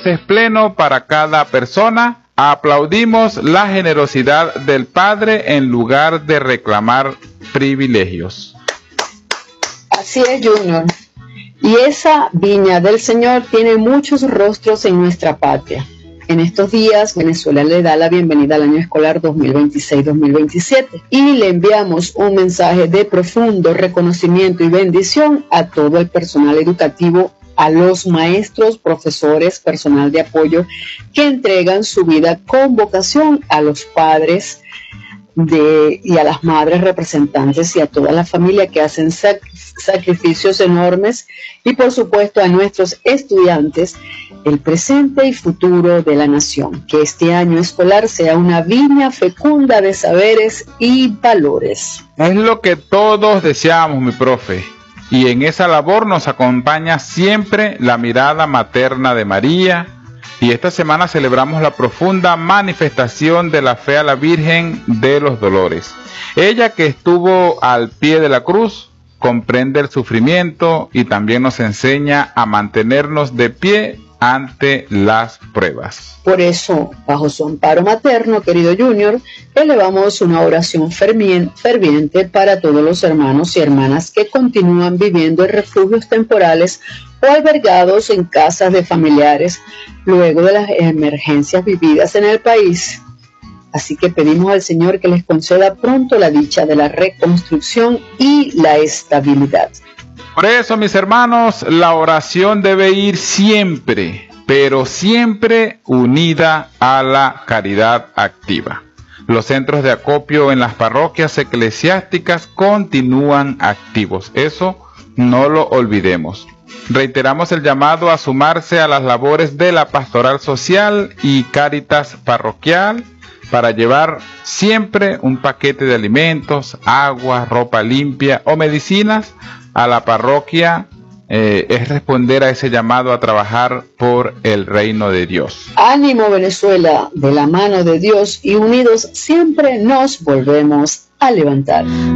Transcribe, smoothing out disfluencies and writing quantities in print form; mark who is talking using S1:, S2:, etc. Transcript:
S1: Dios es pleno para cada persona. Aplaudimos la generosidad del Padre en lugar de reclamar privilegios.
S2: Así es, Junior. Y esa viña del Señor tiene muchos rostros en nuestra patria. En estos días, Venezuela le da la bienvenida al año escolar 2026-2027 y le enviamos un mensaje de profundo reconocimiento y bendición a todo el personal educativo, a los maestros, profesores, personal de apoyo que entregan su vida con vocación, a los padres y a las madres representantes y a toda la familia que hacen sacrificios enormes, y por supuesto a nuestros estudiantes, el presente y futuro de la nación. Que este año escolar sea una viña fecunda de saberes y valores.
S1: Es lo que todos deseamos, mi profe. Y en esa labor nos acompaña siempre la mirada materna de María. Y esta semana celebramos la profunda manifestación de la fe a la Virgen de los Dolores. Ella, que estuvo al pie de la cruz, comprende el sufrimiento y también nos enseña a mantenernos de pie ante las pruebas.
S2: Por eso, bajo su amparo materno, querido Junior, elevamos una oración ferviente para todos los hermanos y hermanas que continúan viviendo en refugios temporales o albergados en casas de familiares luego de las emergencias vividas en el país. Así que pedimos al Señor que les conceda pronto la dicha de la reconstrucción y la estabilidad.
S1: Por eso, mis hermanos, la oración debe ir siempre, pero siempre unida a la caridad activa. Los centros de acopio en las parroquias eclesiásticas continúan activos. Eso no lo olvidemos. Reiteramos el llamado a sumarse a las labores de la pastoral social y Cáritas parroquial para llevar siempre un paquete de alimentos, agua, ropa limpia o medicinas a la parroquia. Es responder a ese llamado a trabajar por el reino de Dios.
S2: Ánimo, Venezuela, de la mano de Dios y unidos siempre nos volvemos a levantar.